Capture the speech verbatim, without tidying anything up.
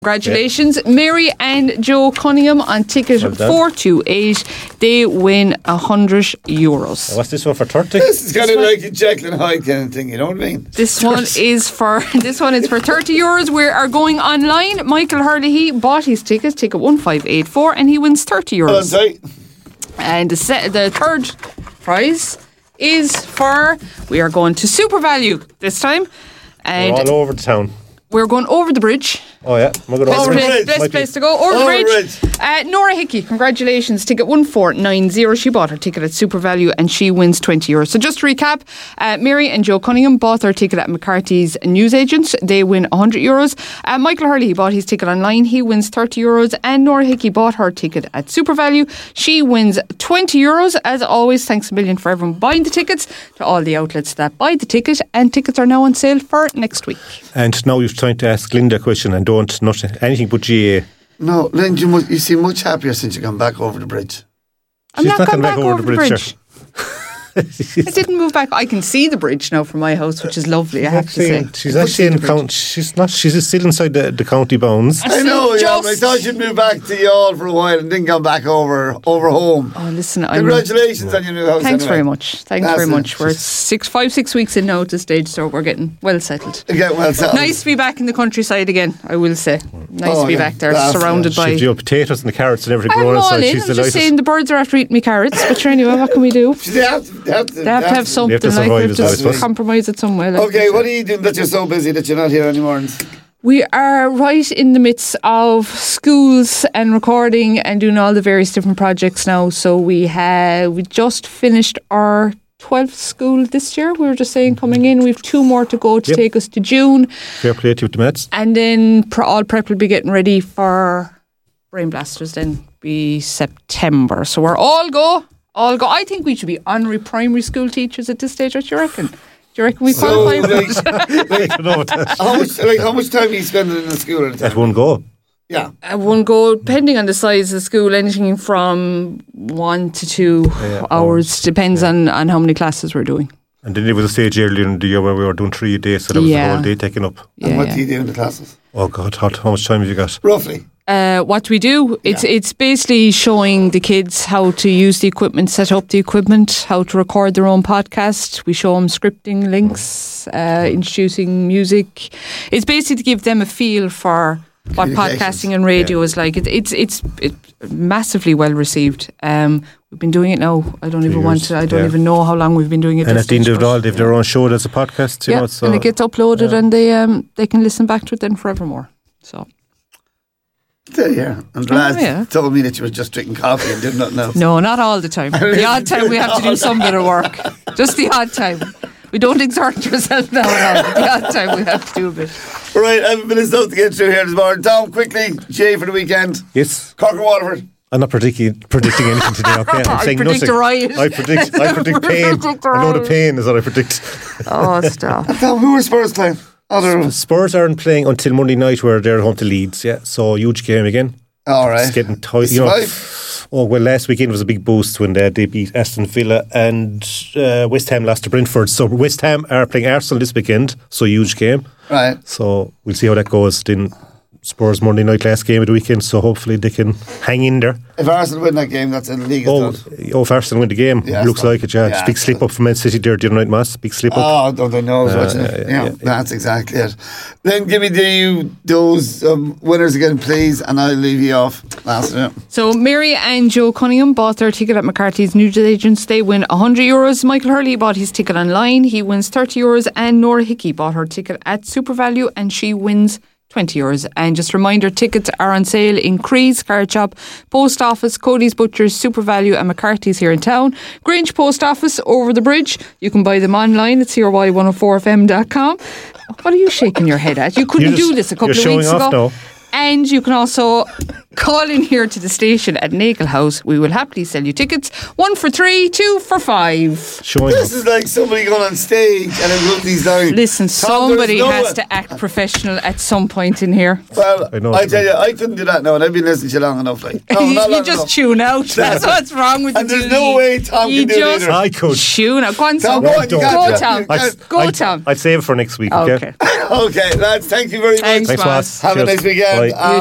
Congratulations, yeah. Mary and Joe Cunningham on ticket well four two eight. They win one hundred euros. What's this one for thirty? This is kind this of like a Jekyll and Hyde kind of thing, you know what I mean? This one is for this one is for thirty euros. We are going online. Michael Hurley bought his ticket, ticket one five eight four, and he wins thirty euros. And the, set, the third prize is for, we are going to Super Value this time. And we're all over the town. We're going over the bridge. Oh yeah, we're going best over the bridge. Best Might place be. to go over, over the bridge. bridge. Uh, Nora Hickey, congratulations. Ticket one four nine zero. She bought her ticket at Super Value and she wins twenty euros. So just to recap, uh, Mary and Joe Cunningham bought their ticket at McCarthy's Newsagents. They win one hundred euros. Uh, Michael Hurley he bought his ticket online. He wins thirty euros. And Nora Hickey bought her ticket at Super Value. She wins twenty euros. As always, thanks a million for everyone buying the tickets, to all the outlets that buy the ticket. And tickets are now on sale for next week. And now you're trying to ask Linda a question and don't nothing, anything but G A. No, Linda, you, must, you seem much happier since you come back over the bridge. I'm She's not, not come back, back over, over the bridge. bridge. I didn't move back. I can see the bridge now from my house, which is lovely, I have to say. She's actually in count. She's not. She's still inside the, the county bounds. I know, yeah, but I thought you'd move back to y'all for a while and then come back over over home. Oh, listen, congratulations I'm, on your new house. Thanks anyway. very much. Thanks That's very much. It. We're six, five, six weeks in now at this stage, so we're getting well settled. Get well settled. Nice to be back in the countryside again, I will say. Nice oh, to be yeah. back there, That's surrounded by. She's potatoes and the carrots and everything I'm growing all inside. in. She's I'm delighted. just saying the birds are after eating me carrots, but anyway, what can we do? They have to, they have to, they have to have something to like we have to just compromise it somewhere. Like okay, what are you doing that you're so busy that you're not here anymore? We are right in the midst of schools and recording and doing all the various different projects now. So we have we just finished our twelfth school this year. We were just saying coming in, we've two more to go to yep. take us to June. Fair play to the Mets. And then all prep will be getting ready for Brain Blasters. Then be September. So we're all go. All go. I think we should be honorary primary school teachers at this stage. What do you reckon? Do you reckon we qualify so, for like, like, how much? Like how much time are you spending in the school at, at one go? Yeah, at one go, depending on the size of the school, anything from one to two yeah, hours depends yeah. on, on how many classes we're doing. And then there was a stage earlier in the year where we were doing three a day, so that was yeah. the whole day taken up. Yeah, and what yeah. do you do in the classes? Oh God, how, how much time have you got? Roughly. Uh, what do we do? It's yeah. it's basically showing the kids how to use the equipment, set up the equipment, how to record their own podcast. We show them scripting links, uh, introducing music. It's basically to give them a feel for what podcasting and radio yeah. is like. It, it's it's it's massively well received. Um, we've been doing it now. I don't even years. want to. I don't yeah. even know how long we've been doing it. And at the end of it all, they have their own show as a podcast. You yeah, know, so, and it gets uploaded, yeah. and they um they can listen back to it then forevermore. So. Yeah, and the lads oh, yeah. told me that you were just drinking coffee and did nothing else. No, not all the time. The odd time we have to do some bit of work. Just the odd time. We don't exert ourselves now and all. The odd time we have to do a bit. Right, I have a bit of stuff to get through here this morning. Tom, quickly, Jay for the weekend. Yes. Cork or Waterford? I'm not predicting predicting anything today, okay? I'm I saying predict nothing. A riot. I predict I predict pain. Predict I know the pain is what I predict. Oh, stop. Tom, who are Spurs playing? Oh, Spurs aren't playing until Monday night where they're home to Leeds, yeah. So huge game again. All right. It's getting tight. You know, oh, well, last weekend was a big boost when they, they beat Aston Villa and uh, West Ham lost to Brentford. So West Ham are playing Arsenal this weekend, so huge game. Right. So we'll see how that goes. Then Spurs Monday night last game of the weekend, so hopefully they can hang in there. If Arsenal win that game, that's in the league. Oh, oh if Arsenal win the game, yeah, looks like it, yeah. yeah big slip up from Man City there the other night, Mass. Big slip up. Oh, don't I know. I was uh, watching it. Yeah, yeah, yeah, that's exactly it. Then give me the, those um, winners again, please, and I'll leave you off. Last minute. So Mary and Joe Cunningham bought their ticket at McCarthy's Newsagents. They win one hundred euros. Michael Hurley bought his ticket online. He wins thirty euros. And Nora Hickey bought her ticket at Super Value, and she wins twenty euros. And just a reminder, tickets are on sale in Crees, Card Shop, Post Office, Cody's Butchers, Super Value and McCarthy's here in town. Grange Post Office over the bridge. You can buy them online at C R Y one oh four F M dot com. What are you shaking your head at? You couldn't just, do this a couple of weeks ago. Now. And you can also call in here to the station at Nagle House. We will happily sell you tickets. One for three, two for five. Showing This is like somebody going on stage and then wrote these down. Listen, Tom, somebody there's no has one- to act professional at some point in here. Well, I I, know what you tell mean. you, I couldn't do that now, and I've been listening to you long enough. Like, no, you not you long just enough. tune out. That's what's wrong with And you. there's no way Tom you can do it just either. I could. tune out. Go on, Tom, Tom. go on, you Go, can't. Tom. You I'd, can't. Go, I'd, Tom. I'd save it for next week, okay? Okay. Okay, lads, thank you very much. Thanks, Thanks, Ross. Ross. Have a Cheers. nice weekend. Bye. Uh,